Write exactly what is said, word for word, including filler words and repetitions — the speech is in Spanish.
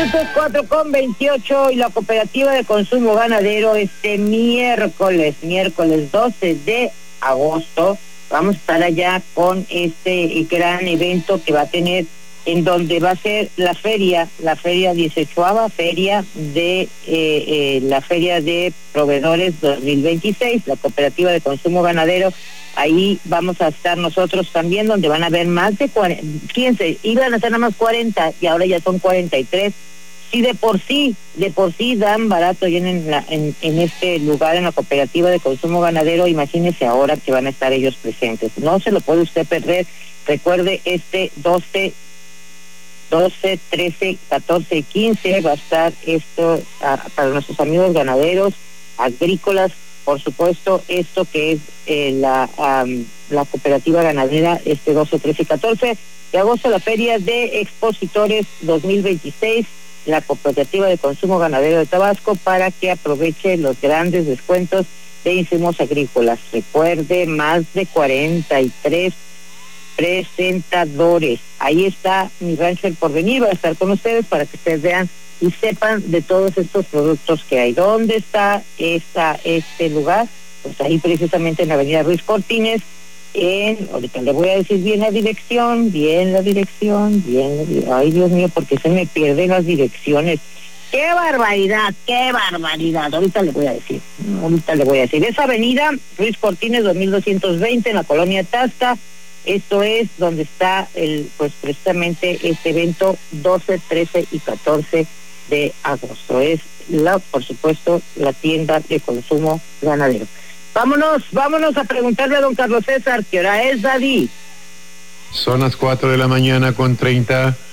minutos, cuatro con veintiocho, y la Cooperativa de Consumo Ganadero este miércoles, miércoles doce de agosto, vamos a estar allá con este gran evento que va a tener, en donde va a ser la feria, la feria dieciochoava feria de eh, eh, la feria de proveedores dos mil veintiséis, la Cooperativa de Consumo Ganadero. Ahí vamos a estar nosotros también, donde van a haber más de cuarenta, fíjense, iban a ser nada más cuarenta y ahora ya son cuarenta y tres. Sí, de por sí, de por sí dan barato y en, la, en, en este lugar, en la Cooperativa de Consumo Ganadero, imagínense ahora que van a estar ellos presentes. No se lo puede usted perder. Recuerde, este doce, doce, trece, catorce y quince va a estar esto a, para nuestros amigos ganaderos, agrícolas, por supuesto, esto que es eh, la um, la cooperativa ganadera, este doce, trece y catorce de agosto, la Feria de Expositores dos mil veintiséis, la Cooperativa de Consumo Ganadero de Tabasco, para que aproveche los grandes descuentos de insumos agrícolas. Recuerde, más de cuarenta y tres presentadores. Ahí está Mi Rancho El Porvenir, va a estar con ustedes para que ustedes vean y sepan de todos estos productos que hay. ¿Dónde está esta, este lugar? Pues ahí precisamente en la avenida Ruiz Cortines, en, ahorita le voy a decir bien la dirección, bien la dirección, bien, ay Dios mío, porque se me pierden las direcciones. ¡Qué barbaridad, qué barbaridad! Ahorita le voy a decir, ahorita le voy a decir. Esa avenida Ruiz Cortines dos mil doscientos veinte en la colonia Tasca. Esto es donde está el, pues precisamente este evento doce, trece y catorce de agosto. Es la, por supuesto, la tienda de consumo ganadero. Vámonos, vámonos a preguntarle a don Carlos César, ¿qué hora es, Daddy? Son las cuatro de la mañana con treinta.